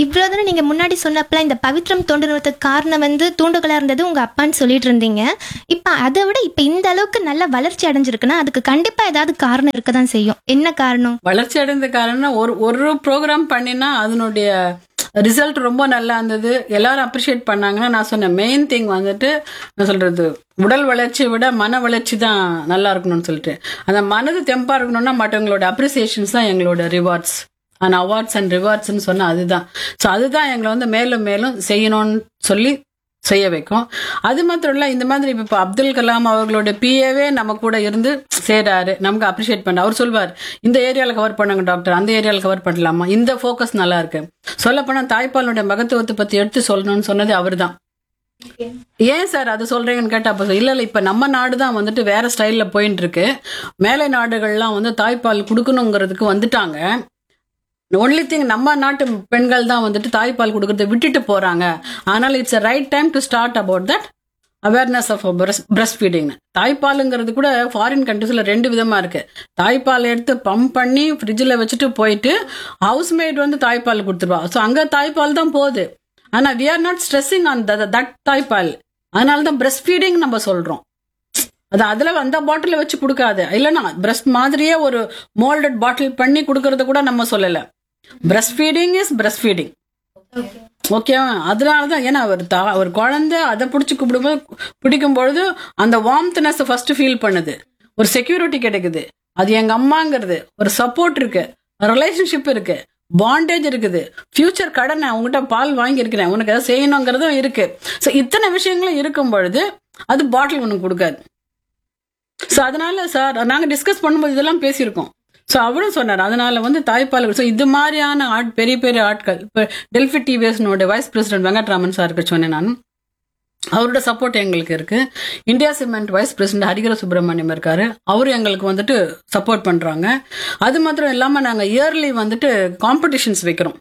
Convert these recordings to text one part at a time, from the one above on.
இவ்வளவு நீங்க முன்னாடி சொன்னப்பல இந்த பவித்ரம் தொண்டு நிறுவனத்துக்கு காரணம் வந்து தூண்டுகோலா இருந்தது உங்க அப்பான்னு சொல்லிட்டு இருந்தீங்க. இப்ப அதை விட இப்ப இந்த அளவுக்கு நல்ல வளர்ச்சி அடைஞ்சிருக்குன்னா அதுக்கு கண்டிப்பா ஏதாவது காரணம் இருக்கதான் செய்யும். என்ன காரணம்? வளர்ச்சி அடைந்த காரணம் ஒரு ப்ரோக்ராம் பண்ணினா அதனுடைய ரிசல்ட் ரொம்ப நல்லா இருந்தது, எல்லாரும் அப்ரிஷியேட் பண்ணாங்கன்னா நான் சொன்னேன் மெயின் திங் வந்துட்டு நான் சொல்றது உடல் வளர்ச்சியை விட மன வளர்ச்சி தான் நல்லா இருக்கணும்னு சொல்லிட்டு, அந்த மனது தெம்பா இருக்கணும்னா மற்றவங்களோட அப்ரிசியேஷன்ஸ் தான் எங்களோட ரிவார்ட்ஸ். அண்ட் அவார்ட்ஸ் அண்ட் ரிவார்ட்ஸ்ன்னு சொன்னா அதுதான். ஸோ அதுதான் எங்களை வந்து மேலும் மேலும் செய்யணும்னு சொல்லி செய்ய வைக்கும். அது மாத்திரம் இல்ல, இந்த மாதிரி இப்போ அப்துல் கலாம் அவர்களோட பிஏவே நம்ம கூட இருந்து செய்றாரு, நமக்கு அப்ரிஷியேட் பண்ண அவர் சொல்வார் இந்த ஏரியாவில் கவர் பண்ணுங்க டாக்டர், அந்த ஏரியாவில் கவர் பண்ணலாமா, இந்த ஃபோக்கஸ் நல்லா இருக்கு. சொல்லப்போனா தாய்ப்பாலுடைய மகத்துவத்தை பத்தி எடுத்து சொல்லணும்னு சொன்னது அவர் தான். ஏன் சார் அது சொல்றீங்கன்னு கேட்டா அப்ப இல்ல இப்ப நம்ம நாடு தான் வந்துட்டு வேற ஸ்டைல்ல போயிட்டு இருக்கு, மேலை நாடுகள்லாம் வந்து தாய்ப்பால் கொடுக்கணுங்கிறதுக்கு வந்துட்டாங்க. ஒன்லி திங் நம்ம நாட்டு பெண்கள் தான் வந்துட்டு தாய்ப்பால் கொடுக்கறத விட்டுட்டு போறாங்க. ஆனால் it's a right time to start about that awareness of breast feeding. தாய்ப்பாலுங்கிறது கூட ஃபாரின் கண்ட்ரீஸ்ல 2 விதமா இருக்கு. தாய்ப்பால் எடுத்து பம்ப் பண்ணி ஃப்ரிட்ஜில் வச்சுட்டு போயிட்டு ஹவுஸ்மேட் வந்து தாய்ப்பால் கொடுத்துருவா. ஸோ அங்க தாய்ப்பால் தான் போகுது. ஆனா we are not stressing on that தாய்ப்பால். அதனால தான் பிரஸ்ட் ஃபீடிங் நம்ம சொல்றோம். அது அதுல அந்த பாட்டில வச்சு கொடுக்காது, இல்லைன்னா பிரஸ்ட் மாதிரியே ஒரு மோல்டட் பாட்டில் பண்ணி கொடுக்கறத கூட நம்ம சொல்லல. Breast feeding is breast feeding. ஓகேவா? அதனாலதான் ஏன்னா ஒரு குழந்தை அதை பிடிச்சி பிடிக்கும் பொழுது அந்த வார்ம்த்னஸ் ஃபர்ஸ்ட் ஃபீல் பண்ணுது, ஒரு செக்யூரிட்டி கிடைக்குது, அது எங்க அம்மாங்கிறது ஒரு சப்போர்ட் இருக்கு, ரிலேஷன்ஷிப் இருக்கு, பாண்டேஜ் இருக்குது, ஃபியூச்சர் கடன் உங்ககிட்ட பால் வாங்கி இருக்கிறேன் உனக்கு எதாவது செய்யணுங்கிறதும் இருக்கு. ஸோ இத்தனை விஷயங்களும் இருக்கும் பொழுது அது பாட்டில் உனக்கு கொடுக்காது. ஸோ அதனால சார் நாங்க டிஸ்கஸ் பண்ணும்போது இதெல்லாம் பேசியிருக்கோம். ஸோ அவரும் சொன்னார் அதனால வந்து தாய்ப்பால். ஸோ இது மாதிரியான பெரிய பெரிய ஆட்கள் இப்போ டெல்ஃபி டிவிஎஸ்னோட வைஸ் பிரசிடென்ட் வெங்கட்ராமன் சாருக்கு சொன்னேன் நான், அவரோட சப்போர்ட் எங்களுக்கு இருக்கு. India cement vice president ஹரிகர Subramaniam இருக்காரு, அவரும் எங்களுக்கு வந்துட்டு சப்போர்ட் பண்றாங்க. அது மாத்திரம் இல்லாம நாங்க இயர்லி வந்துட்டு காம்படிஷன்ஸ் வைக்கிறோம்.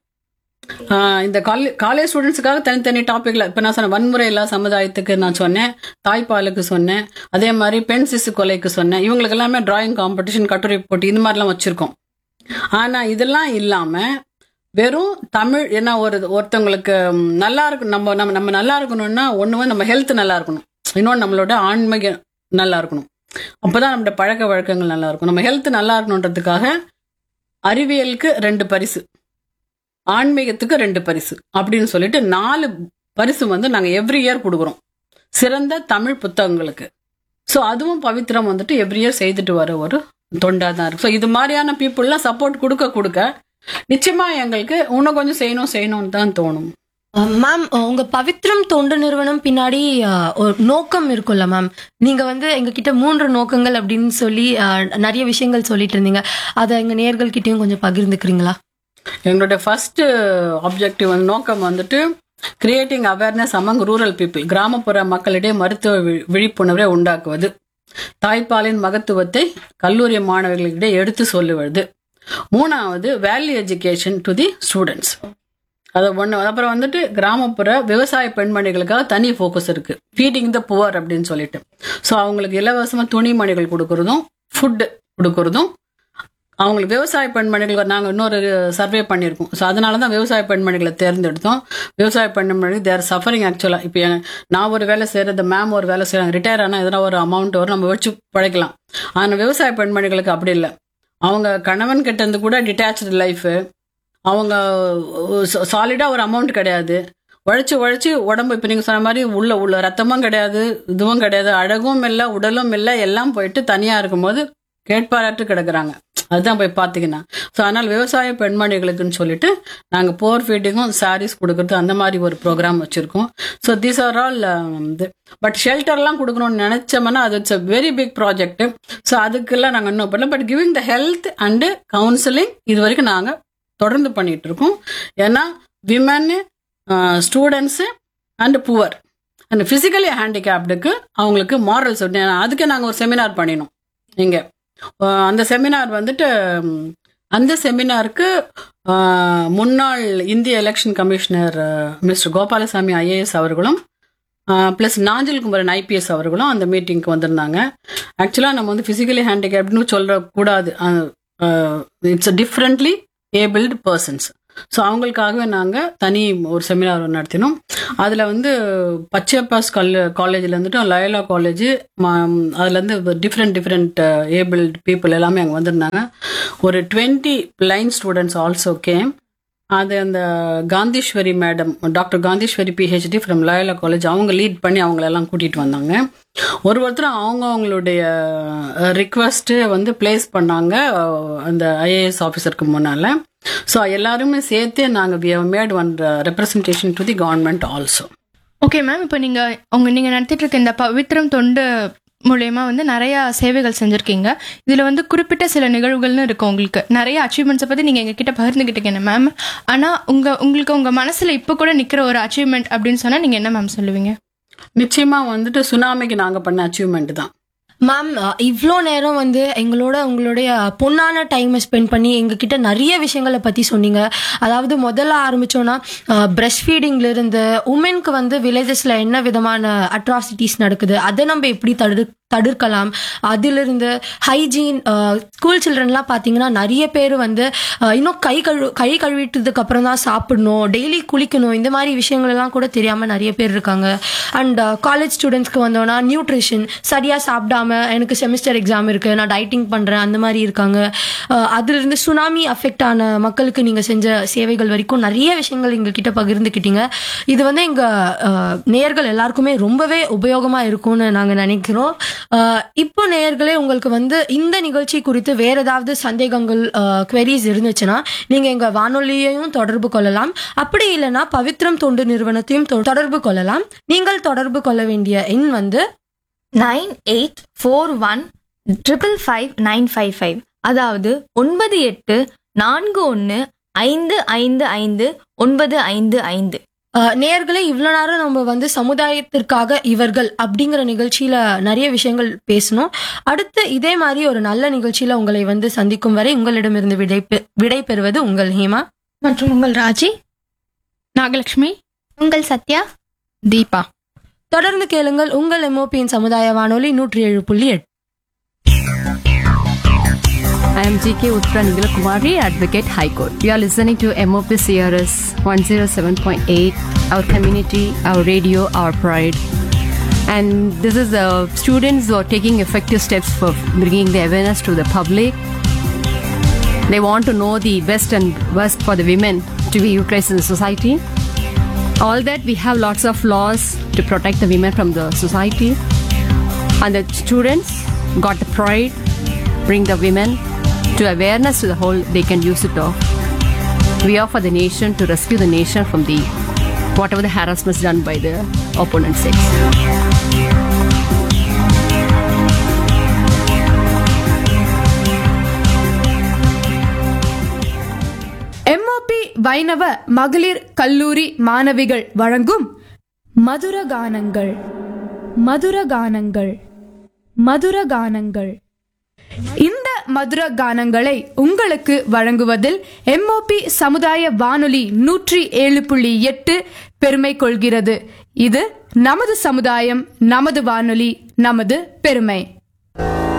இந்த காலேஜ் ஸ்டூடெண்ட்ஸுக்காக தனித்தனி டாபிக்ல இப்ப நான் சொன்ன வன்முறை இல்லா சமுதாயத்துக்கு நான் சொன்னேன், தாய்ப்பாலுக்கு சொன்னேன், அதே மாதிரி பெண் சிசு கொலைக்கு சொன்னேன். இவங்களுக்கு எல்லாமே டிராயிங் காம்படிஷன், கட்டுரை போட்டி இந்த மாதிரிலாம் வச்சிருக்கோம். ஆனா இதெல்லாம் இல்லாம வெறும் தமிழ் ஏன்னா ஒருத்தவங்களுக்கு நல்லா இருக்கும், நம்ம நல்லா இருக்கணும்னா ஒண்ணு நம்ம ஹெல்த் நல்லா இருக்கணும், இன்னொன்று நம்மளோட ஆன்மீகம் நல்லா இருக்கணும், அப்பதான் நம்மளோட பழக்க வழக்கங்கள் நல்லா இருக்கும். நம்ம ஹெல்த் நல்லா இருக்கணுன்றதுக்காக அறிவியலுக்கு 2 பரிசு, ஆன்மீகத்துக்கு 2 பரிசு அப்படின்னு சொல்லிட்டு 4 பரிசு வந்து நாங்க எவ்ரி இயர் கொடுக்குறோம் சிறந்த தமிழ் புத்தகங்களுக்கு. ஸோ அதுவும் பவித்ரம் வந்துட்டு எவ்ரி இயர் செய்துட்டு வர ஒரு தொண்டா தான் இருக்கு. ஸோ இது மாதிரியான பீப்புள்லாம் சப்போர்ட் கொடுக்க நிச்சயமா எங்களுக்கு இன்னும் கொஞ்சம் செய்யணும்னு தான் தோணும். மேம், உங்க பவித்ரம் தொண்டு நிறுவனம் பின்னாடி ஒரு நோக்கம் இருக்கும்ல மேம்? நீங்க வந்து எங்ககிட்ட 3 நோக்கங்கள் அப்படின்னு சொல்லி நிறைய விஷயங்கள் சொல்லிட்டு இருந்தீங்க, அதை எங்க நேயர்கள் கிட்டயும் கொஞ்சம் பகிர்ந்துக்கிறீங்களா? எங்களுடைய ஃபர்ஸ்ட் ஆப்ஜெக்டிவ் நோக்கம் வந்துட்டு creating awareness among rural people, கிராமப்புற மக்களிடையே மருத்துவ விழிப்புணர்வை உண்டாக்குவது, தாய்ப்பாலின் மகத்துவத்தை கல்லூரி மாணவர்களிடையே எடுத்து சொல்லுவது, 3வது value education to the students. அது ஒன்று. அப்புறம் வந்துட்டு கிராமப்புற விவசாய பெண்மணிகளுக்காக தனி ஃபோக்கஸ் இருக்கு, ஃபீடிங் த புவர் அப்படின்னு சொல்லிட்டு. ஸோ அவங்களுக்கு இலவசமா துணிமணிகள் கொடுக்கறதும் ஃபுட்டு கொடுக்கறதும், அவங்களுக்கு விவசாய பெண்மணிகள் நாங்கள் இன்னொரு சர்வே பண்ணியிருக்கோம். ஸோ அதனால தான் விவசாய பெண்மணிகளை தேர்ந்தெடுத்தோம். விவசாய பெண்மணிகள் தேர் சஃபரிங் ஆக்சுவலாக. இப்போ நான் ஒரு வேலை செய்கிறது, மேம் ஒரு வேலை செய்கிறாங்க, ரிட்டையர் ஆனால் எதனா ஒரு அமௌண்ட் வரும், நம்ம வச்சு பழைக்கலாம். ஆனால் விவசாய பெண்மணிகளுக்கு அப்படி இல்லை. அவங்க கணவன் கிட்ட இருந்து கூட டிட்டாச்சு லைஃபு, அவங்க சாலிடாக ஒரு அமௌண்ட் கிடையாது, உழைச்சி உடம்பு இப்போ நீங்கள் சொன்ன மாதிரி உள்ள ரத்தமும் கிடையாது, இதுவும் கிடையாது, அழகும் இல்லை, உடலும் இல்லை, எல்லாம் போயிட்டு தனியாக இருக்கும்போது கேட்பாராட்டு கிடக்குறாங்க. அதுதான் போய் பார்த்தீங்கன்னா. ஸோ அதனால் விவசாய பெண்மணிகளுக்குன்னு சொல்லிட்டு நாங்கள் போர் ஃபீடிங்கும் சாரீஸ் கொடுக்குறது அந்த மாதிரி ஒரு ப்ரோக்ராம் வச்சுருக்கோம். So these are all but ஷெல்டர்லாம் கொடுக்கணும்னு நினச்சோம்னா அது it's a very big project. So அதுக்கெல்லாம் நாங்கள் இன்னும் பண்ணல. But giving the health and counselling இது வரைக்கும் நாங்கள் தொடர்ந்து பண்ணிட்டு இருக்கோம். ஏன்னா women, students and poor and physically ஹேண்டிகேப்டுக்கு அவங்களுக்கு மாரல்ஸ், அதுக்கு நாங்கள் ஒரு செமினார் பண்ணினோம் இங்கே. அந்த செமினார் வந்துட்டு அந்த செமினாருக்கு முன்னாள் இந்திய election commissioner mister Gopalaswamy IAS அவர்களும் ப்ளஸ் நாஞ்சில் குமரன் ஐபிஎஸ் அவர்களும் அந்த மீட்டிங்க்கு வந்திருந்தாங்க. ஆக்சுவலாக நம்ம வந்து ஃபிசிக்கலி ஹேண்டிகேப்டுன்னு சொல்லக்கூடாது, it's differently abled persons. So அவங்களுக்காகவே நாங்கள் தனி ஒரு செமினார் நடத்தினோம். அதில் வந்து பச்சையப்பாஸ் காலேஜில் இருந்துட்டு லயோலா காலேஜ், அதுலேருந்து டிஃப்ரெண்ட் ஏபிள்ட் பீப்புள் எல்லாமே அங்கே வந்திருந்தாங்க. ஒரு 20 பிளைண்ட் ஸ்டூடெண்ட்ஸ் ஆல்சோ கேம். அது அந்த Kantheeswari madam, doctor Kantheeswari PhD from Loyola college, அவங்க லீட் பண்ணி அவங்களெல்லாம் கூட்டிகிட்டு வந்தாங்க. ஒருத்தரும் அவங்களுடைய ரிக்வெஸ்ட்டு வந்து பிளேஸ் பண்ணாங்க அந்த IAS ஆஃபீஸருக்கு முன்னால். ஸோ எல்லாருமே சேர்த்து நாங்கள் we have made one representation to the government also. Okay ma'am, இப்போ நீங்கள் நடத்திட்டு இருக்க இந்த பவித்ரம் தொண்டு மூலயமா வந்து நிறைய சேவைகள் செஞ்சுருக்கீங்க. இதில் வந்து குறிப்பிட்ட சில நிகழ்வுகள்னு இருக்கு, உங்களுக்கு நிறைய அச்சீவ்மெண்ட்ஸை பற்றி நீங்கள் எங்ககிட்ட பகிர்ந்துக்கிட்டீங்க மேம். ஆனால் உங்களுக்கு உங்கள் மனசில் இப்போ கூட நிற்கிற ஒரு அச்சீவ்மெண்ட் அப்படின்னு சொன்னால் நீங்கள் என்ன மேம் சொல்லுவீங்க? நிச்சயமாக வந்துட்டு சுனாமிக்கு நாங்கள் பண்ண அச்சீவ்மெண்ட் தான் மேம். இவ்வளோ நேரம் வந்து உங்களுடைய பொண்ணான டைமை ஸ்பெண்ட் பண்ணி எங்ககிட்ட நிறைய விஷயங்களை பற்றி சொன்னீங்க. அதாவது முதல்ல ஆரம்பிச்சோன்னா பிரஸ்ட் ஃபீடிங்ல இருந்து உமனுக்கு வந்து வில்லேஜஸ்ல என்ன விதமான அட்ராசிட்டிஸ் நடக்குது, அதை நம்ம எப்படி தடுக்கலாம், அதிலிருந்து ஹைஜீன், ஸ்கூல் சில்ட்ரன்லாம் பார்த்தீங்கன்னா நிறைய பேர் வந்து இன்னும் கை கழுவிட்டதுக்கு அப்புறம் தான் சாப்பிடணும், டெய்லி குளிக்கணும், இந்த மாதிரி விஷயங்கள் எல்லாம் கூட தெரியாமல் நிறைய பேர் இருக்காங்க. அண்ட் காலேஜ் ஸ்டூடெண்ட்ஸ்க்கு வந்தோன்னா நியூட்ரிஷன் சரியாக சாப்பிடாம எனக்கு செமிஸ்டர் எக்ஸாம் இருக்குது, நான் டயட்டிங் பண்ணுறேன், அந்த மாதிரி இருக்காங்க. அதிலிருந்து சுனாமி அஃபெக்ட் ஆன மக்களுக்கு நீங்கள் செஞ்ச சேவைகள் வரைக்கும் நிறைய விஷயங்கள் எங்ககிட்ட பகிர்ந்துக்கிட்டீங்க. இது வந்து எங்கள் நேயர்கள் எல்லாருக்குமே ரொம்பவே உபயோகமாக இருக்கும்னு நாங்கள் நினைக்கிறோம். இப்போ நேயர்களே, உங்களுக்கு வந்து இந்த நிகழ்ச்சி குறித்து வேற ஏதாவது சந்தேகங்கள், queries இருந்துச்சுன்னா நீங்க எங்க வானொலியையும் தொடர்பு கொள்ளலாம். அப்படி இல்லைன்னா பவித்ரம் தொண்டு நிறுவனத்தையும் தொடர்பு கொள்ளலாம். நீங்கள் தொடர்பு கொள்ள வேண்டிய எண் வந்து 9841555955, அதாவது 9841555555. நேயர்களே, இவ்வளவு நேரம் நம்ம வந்து சமுதாயத்திற்காக இவர்கள் அப்படிங்கிற நிகழ்ச்சியில நிறைய விஷயங்கள் பேசணும். அடுத்து இதே மாதிரி ஒரு நல்ல நிகழ்ச்சியில உங்களை வந்து சந்திக்கும் வரை உங்களிடமிருந்து விடை பெறுவது உங்கள் ஹேமா மற்றும் உங்கள் ராஜி, நாகலட்சுமி, உங்கள் சத்யா, தீபா. தொடர்ந்து கேளுங்கள் உங்கள் MOPயின் சமுதாய வானொலி 107.8. I am GK Uttra Nigala Kumari, Advocate High Court. You are listening to MOP CRS 107.8, our community, our radio, our pride. And this is the students who are taking effective steps for bringing the awareness to the public. They want to know the best and worst for the women to be utilized in the society. All that we have lots of laws to protect the women from the society. And the students got the pride, bring the women to awareness to the whole, they can use it off. We are for the nation, to rescue the nation from the whatever the harassments done by the opponent sex. MOP வைணவ மகளிர் கல்லூரி மாணவிகள் வழங்கும் மதுரகானங்கள் மதுரகானங்கள் மதுரகானங்கள். இந்த மதுர கானங்களை உங்களுக்கு வழங்குவதில் MOP சமுதாய வானொலி 107.8 பெருமை கொள்கிறது. இது நமது சமுதாயம், நமது வானொலி, நமது பெருமை.